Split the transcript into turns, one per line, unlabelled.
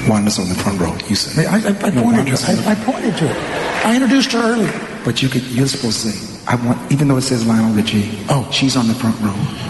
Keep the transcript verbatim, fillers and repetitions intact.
Wanda's on the front row. You said.
I, I, I
No,
pointed
Wanda's
to
on
her.
the-
I, I pointed to her. I introduced her earlier.
But you could. You're supposed to say. I want. Even though it says Lionel Richie.
Oh.
She's on the front row.